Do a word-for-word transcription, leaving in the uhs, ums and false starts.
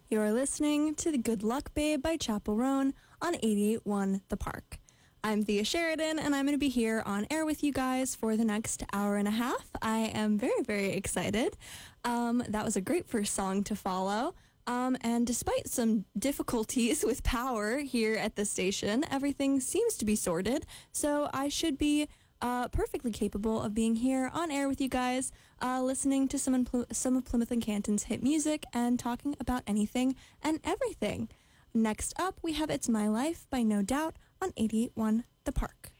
You're listening to The Good Luck Babe by Chappell Roan on eighty-eight point one The Park. I'm Thea Sheridan, and I'm going to be here on air with you guys for the next hour and a half. I am very, very excited. Um, that was a great first song to follow. Um, and despite some difficulties with power here at the station, everything seems to be sorted. So I should be uh, perfectly capable of being here on air with you guys, uh, listening to some, Pl- some of Plymouth and Canton's hit music and talking about anything and everything. Next up, we have It's My Life by No Doubt on eighty-eight point one The Park.